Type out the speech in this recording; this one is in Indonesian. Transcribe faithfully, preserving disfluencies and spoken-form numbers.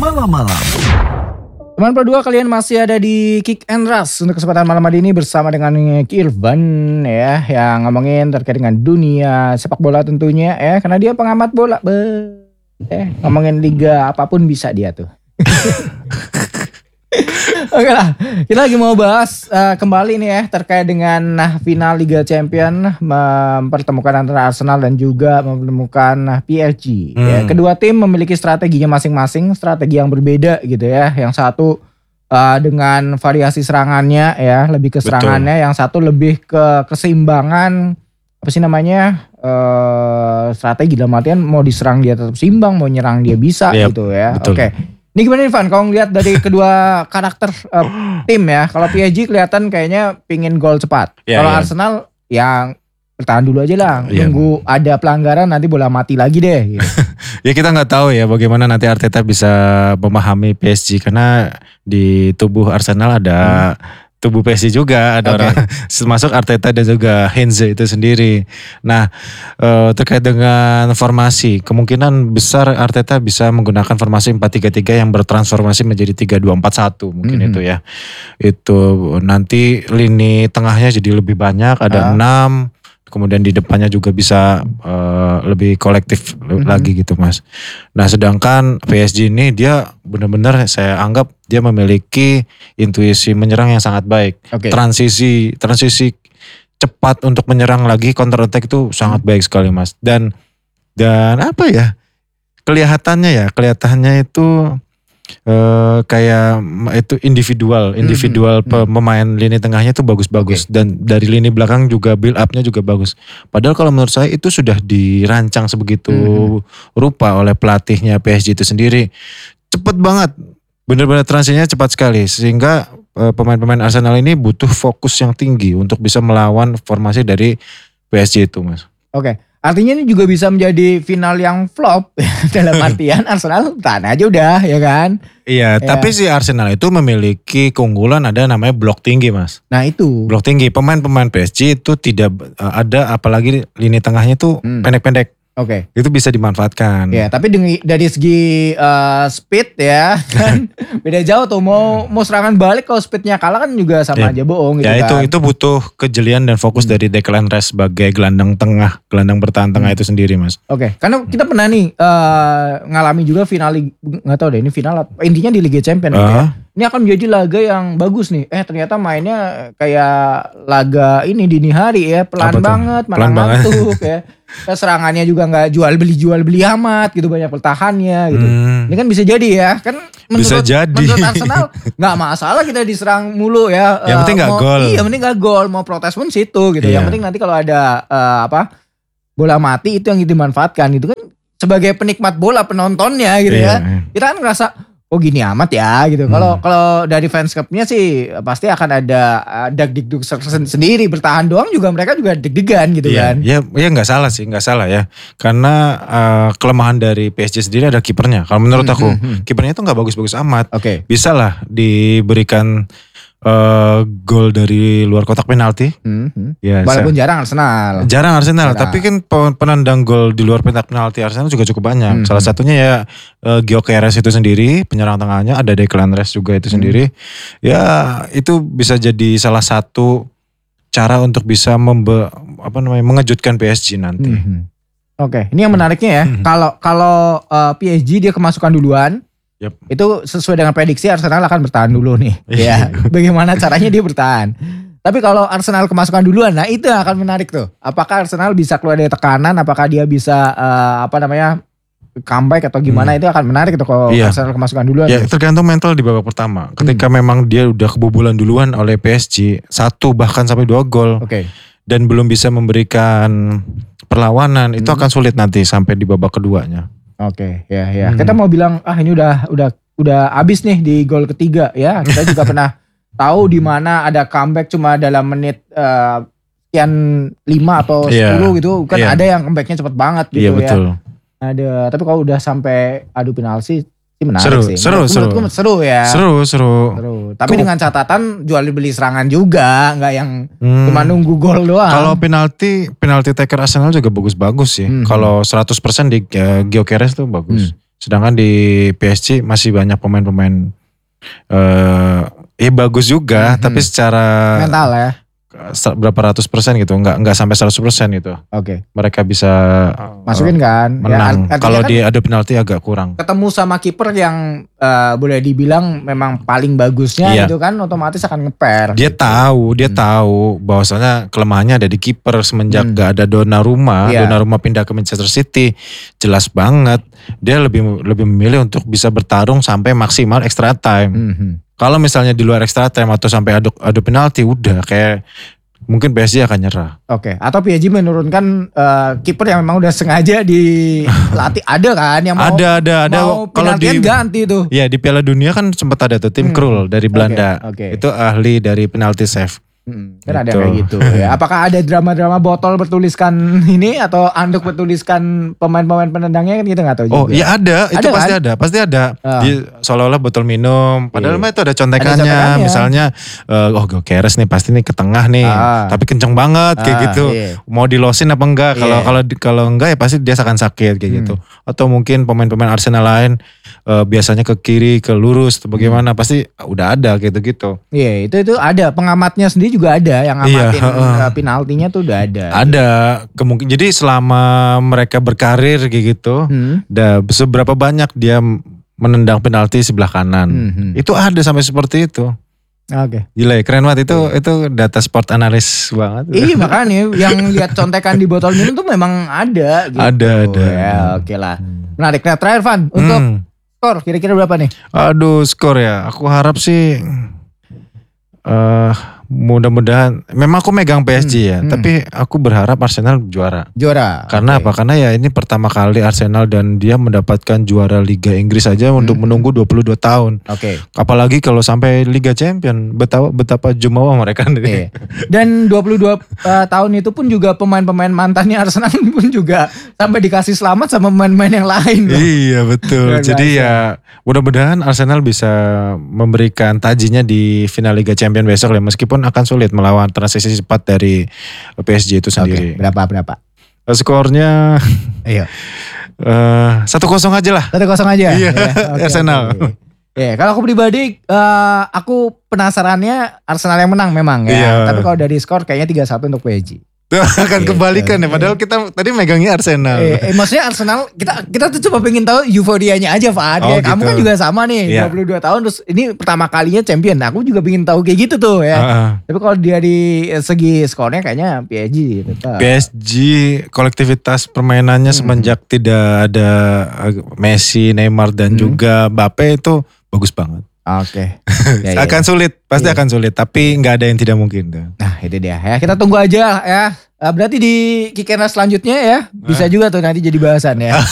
malam-malam. Teman Pro dua, kalian masih ada di Kick and Rush untuk kesempatan malam hari ini bersama dengan Ki Irfan ya, yang ngomongin terkait dengan dunia sepak bola tentunya ya, karena dia pengamat bola. Be eh ngomongin liga apapun bisa dia tuh. Oke lah, kita lagi mau bahas uh, kembali nih ya terkait dengan nah, final Liga Champion mempertemukan antara Arsenal dan juga mempertemukan P S G. Hmm. Ya, kedua tim memiliki strateginya masing-masing, strategi yang berbeda gitu ya. Yang satu uh, dengan variasi serangannya ya, lebih ke serangannya. Betul. Yang satu lebih ke keseimbangan, apa sih namanya, uh, strategi dalam artian mau diserang dia tetap seimbang, mau nyerang dia bisa yep, gitu ya. Oke. Okay. Ini gimana Ivan, kalau ngeliat dari kedua karakter uh, tim ya, kalau P S G kelihatan kayaknya pingin gol cepat. Yeah, kalau yeah. Arsenal yang bertahan dulu aja lah, yeah. Nunggu ada pelanggaran nanti bola mati lagi deh. Gitu. Ya kita nggak tahu ya bagaimana nanti Arteta bisa memahami P S G, karena di tubuh Arsenal ada hmm. tubuh P S G juga, ada okay. orang termasuk Arteta dan juga Heinze itu sendiri. Nah uh, terkait dengan formasi, kemungkinan besar Arteta bisa menggunakan formasi empat tiga tiga yang bertransformasi menjadi tiga dua empat satu mungkin mm-hmm. itu ya. Itu nanti lini tengahnya jadi lebih banyak, ada enam. Uh. Kemudian di depannya juga bisa uh, lebih kolektif mm-hmm. lagi gitu Mas. Nah sedangkan P S G ini dia benar-benar saya anggap dia memiliki intuisi menyerang yang sangat baik. Okay. Transisi transisi cepat untuk menyerang lagi, counter attack itu sangat mm-hmm. baik sekali Mas. Dan dan apa ya, kelihatannya ya kelihatannya itu Uh, kayak itu individual individual mm-hmm. pemain lini tengahnya itu bagus-bagus, okay. dan dari lini belakang juga build up-nya juga bagus. Padahal kalau menurut saya itu sudah dirancang sebegitu mm-hmm. rupa oleh pelatihnya P S G itu sendiri. Cepet banget, benar-benar transisinya cepat sekali sehingga uh, pemain-pemain Arsenal ini butuh fokus yang tinggi untuk bisa melawan formasi dari P S G itu Mas. Oke. Okay. Artinya ini juga bisa menjadi final yang flop dalam artian Arsenal tahan aja udah ya kan. Iya, ya. Tapi si Arsenal itu memiliki keunggulan ada namanya blok tinggi Mas. Nah itu. Blok tinggi, pemain-pemain P S G itu tidak ada, apalagi lini tengahnya itu hmm. pendek-pendek. Oke. Okay. Itu bisa dimanfaatkan. Ya, tapi dari, dari segi uh, speed ya kan beda jauh tuh. Mau mau serangan balik kalau speednya kalah kan juga sama ya. aja bohong gitu ya, kan. Ya itu itu butuh kejelian dan fokus hmm. dari Declan Rice sebagai gelandang tengah, gelandang bertahan tengah hmm. itu sendiri Mas. Oke, okay. Karena kita pernah nih uh, ngalami juga final, nggak tahu deh ini final intinya di Liga Champions uh. ya. Ini akan menjadi laga yang bagus nih. Eh ternyata mainnya kayak laga ini dini hari ya. Pelan banget, malah ngantuk ya. Serangannya juga gak jual beli jual beli amat gitu. Banyak pertahannya gitu. Hmm. Ini kan bisa jadi ya. Kan menurut, bisa jadi. menurut Arsenal gak masalah kita diserang mulu ya. Yang uh, penting gak gol. Iya yang penting gak gol. Mau protes pun situ gitu. Yeah. Yang penting nanti kalau ada uh, apa bola mati itu yang dimanfaatkan gitu kan. Sebagai penikmat bola penontonnya gitu yeah. ya. Kita kan ngerasa oh gini amat ya gitu. Kalau hmm. kalau dari fans clubnya sih pasti akan ada uh, dag-digdug sendiri, bertahan doang juga mereka juga deg-degan gitu ya, kan. Ya ya nggak salah sih, nggak salah ya. Karena uh, kelemahan dari P S G sendiri ada kipernya. Kalau menurut hmm, aku hmm, hmm. kipernya itu nggak bagus-bagus amat. Oke. Okay. Bisa lah diberikan Uh, gol dari luar kotak penalti. Mm-hmm. Ya, walaupun saya, jarang Arsenal. Jarang Arsenal, jarang. Tapi kan penendang gol di luar kotak penalti Arsenal juga cukup banyak. Mm-hmm. Salah satunya ya uh, Gyökeres itu sendiri, penyerang tengahnya, ada Declan Rice juga itu sendiri. Mm-hmm. Ya itu bisa jadi salah satu cara untuk bisa membe, apa namanya mengejutkan P S G nanti. Mm-hmm. Oke, okay. Ini yang menariknya ya. Kalau mm-hmm. kalau uh, P S G dia kemasukan duluan. Yep. Itu sesuai dengan prediksi Arsenal akan bertahan dulu nih. Ya, bagaimana caranya dia bertahan. Tapi kalau Arsenal kemasukan duluan, nah itu yang akan menarik tuh. Apakah Arsenal bisa keluar dari tekanan, apakah dia bisa uh, apa namanya comeback atau gimana, hmm. itu akan menarik tuh kalau iya. Arsenal kemasukan duluan. Ya, tergantung mental di babak pertama. Ketika hmm. memang dia udah kebobolan duluan oleh P S G, satu bahkan sampai dua gol. Oke. Okay. Dan belum bisa memberikan perlawanan, hmm. itu akan sulit nanti sampai di babak keduanya. Oke, okay, ya ya. Hmm. Kita mau bilang ah ini udah udah udah abis nih di gol ketiga ya. Kita juga pernah tahu di mana ada comeback cuma dalam menit uh, sekian lima atau sepuluh yeah. gitu. Kan yeah. ada yang comebacknya cepet banget gitu yeah, betul. ya. Ada, tapi kalau udah sampai adu penalti sih menarik seru, sih. Seru, seru. Menurutku seru ya. Seru, seru. Seru. Tapi Kau, dengan catatan jual beli serangan juga, nggak yang hmm. cuma nunggu gol doang. Kalau penalti, penalti taker Arsenal juga bagus-bagus sih. Hmm. Kalau seratus persen di uh, Gyökeres tuh bagus. Hmm. Sedangkan di P S G masih banyak pemain-pemain eh eh bagus juga, mm-hmm. tapi secara mental ya. Berapa ratus persen gitu, nggak nggak sampai seratus persen gitu. Oke. Okay. Mereka bisa masukin kan, menang. Ya, kalau kan dia ada penalti agak kurang. Ketemu sama kiper yang uh, boleh dibilang memang paling bagusnya iya. gitu kan, otomatis akan ngeper. Dia gitu. tahu, dia hmm. tahu bahwasanya kelemahannya ada di kiper semenjak hmm. gak ada Donnarumma, yeah. Donnarumma pindah ke Manchester City, jelas banget. Dia lebih lebih memilih untuk bisa bertarung sampai maksimal extra time. Hmm. Kalau misalnya di luar extra time atau sampai adu, adu penalti udah kayak mungkin P S G akan nyerah. Oke, okay. Atau P S G menurunkan uh, kiper yang memang udah sengaja dilatih ada kan yang mau ada ada ada mau kalau di ganti tuh. Iya, di Piala Dunia kan sempat ada tuh tim hmm. Krul dari Belanda. Okay. Okay. Itu ahli dari penalti save. Hmm, kan gitu. Ada kayak gitu ya. Apakah ada drama-drama botol bertuliskan ini atau anduk bertuliskan pemain-pemain penendangnya kan kita nggak tahu juga. Oh iya ada, itu ada, pasti kan? ada, pasti ada. Oh. Di seolah-olah botol minum, padahal mah itu ada contekannya. Ada contekannya. Misalnya, uh, oh Gyökeres nih pasti nih ke tengah nih, ah. tapi kenceng banget kayak ah, gitu. Iya. Mau dilosin apa enggak? Kalau kalau yeah. kalau enggak ya pasti dia akan sakit kayak hmm. gitu. Atau mungkin pemain-pemain Arsenal lain uh, biasanya ke kiri, ke lurus, atau bagaimana? Hmm. Pasti udah ada gitu-gitu. Iya, yeah, itu itu ada pengamatnya sendiri juga ada yang ngamatin iya, uh, penaltinya tuh udah ada. Ada kemungkinan. Jadi selama mereka berkarir kayak gitu, hmm. dah seberapa banyak dia menendang penalti sebelah kanan. Hmm. Itu ada sampai seperti itu. Oke. Okay. Gila ya, keren banget itu yeah. itu data sport analis banget. Iya makanya yang lihat contekan di botol minum tuh memang ada gitu. Ada ada. Ya, oke okay lah. Menarik. Nah, terakhir Van, untuk hmm. skor kira-kira berapa nih? Aduh, skor ya. Aku harap sih uh, mudah-mudahan memang aku megang P S G hmm, ya, hmm. tapi aku berharap Arsenal juara. Juara. Karena okay. apa? Karena ya ini pertama kali Arsenal dan dia mendapatkan juara Liga Inggris aja hmm. untuk menunggu dua puluh dua tahun. Oke. Okay. Apalagi kalau sampai Liga Champion, betapa betapa jumawa mereka nih. Okay. Dan dua puluh dua uh, tahun itu pun juga pemain-pemain mantannya Arsenal pun juga sampai dikasih selamat sama pemain-pemain yang lain. Loh. Iya, betul. Jadi ya mudah-mudahan Arsenal bisa memberikan tajinya di final Liga Champion besok ya, meskipun akan sulit melawan transisi cepat dari P S G itu sendiri. Oke, berapa berapa? Skornya Iya. satu kosong aja lah. satu kosong aja. Iya, ya, okay, Arsenal. Okay. Ya, kalau aku pribadi uh, aku penasarannya Arsenal yang menang memang ya. Iya. Tapi kalau dari skor kayaknya tiga satu untuk P S G. Akan gitu. Kebalikan ya, padahal kita tadi megangnya Arsenal. Eh, eh, maksudnya Arsenal kita kita tuh cuma pengen tahu euforianya aja, Fad. Oh, ya, gitu. Kamu kan juga sama nih, yeah. dua puluh dua tahun terus ini pertama kalinya champion. Nah, aku juga pengen tahu kayak gitu tuh ya. Uh-uh. Tapi kalau dia di segi skornya kayaknya P S G tetap. P S G kolektivitas permainannya hmm. semenjak tidak ada Messi, Neymar dan hmm. juga Mbappe itu bagus banget. Oke. Okay. Ya, akan ya. sulit, pasti ya. akan sulit. Tapi nggak ada yang tidak mungkin tuh. Nah itu dia ya. Kita tunggu aja ya. Berarti di Kikena selanjutnya ya bisa juga tuh nanti jadi bahasan ya.